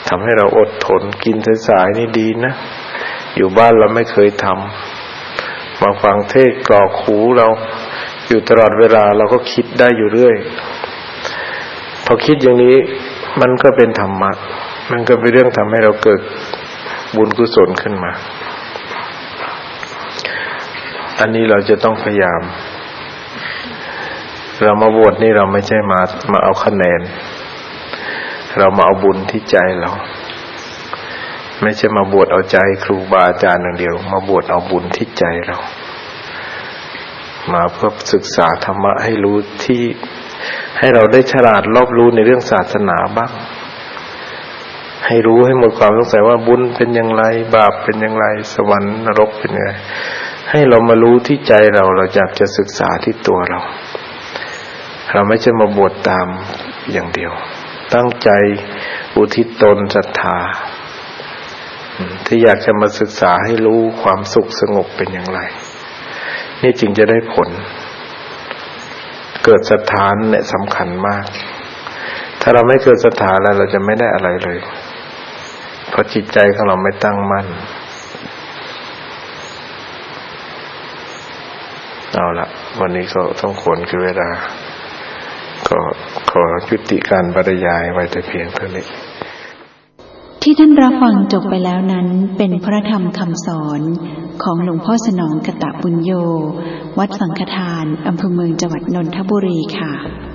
ทำให้เราอดทนกินสายๆนี่ดีนะอยู่บ้านเราไม่เคยทำมาฟังเทศน์กรอกหูเราอยู่ตลอดเวลาเราก็คิดได้อยู่เรื่อยพอคิดอย่างนี้มันก็เป็นธรรมะมันก็เป็นเรื่องทำให้เราเกิดบุญกุศลขึ้นมาอันนี้เราจะต้องพยายามเรามาบวชนี่เราไม่ใช่มาเอาคะแนนเรามาเอาบุญที่ใจเราไม่ใช่มาบวชเอาใจครูบาอาจารย์อย่างเดียวมาบวชเอาบุญที่ใจเรามาเพื่อศึกษาธรรมะให้รู้ที่ให้เราได้ฉลาดรอบรู้ในเรื่องศาสนาบ้างให้รู้ให้หมดความสงสัยว่าบุญเป็นอย่างไรบาปเป็นอย่างไรสวรรค์นรกเป็นยังไงให้เรามารู้ที่ใจเราอยากจะศึกษาที่ตัวเราไม่ใช่มาบวชตามอย่างเดียวตั้งใจอุทิศตนศรัทธาที่อยากจะมาศึกษาให้รู้ความสุขสงบเป็นอย่างไรนี่จึงจะได้ผลเกิดศรัทธาเนี่ยสำคัญมากถ้าเราไม่เกิดศรัทธาแล้วเราจะไม่ได้อะไรเลยเพราะจิตใจของเราไม่ตั้งมั่นเอาละวันนี้ก็ต้องควรคือเวลาก็ขอยุติการบรรยายไว้แต่เพียงเท่านี้ที่ท่านรับฟังจบไปแล้วนั้นเป็นพระธรรมคำสอนของหลวงพ่อสนองกตบุญโญวัดสังฆทานอำเภอเมืองจังหวัดนนทบุรีค่ะ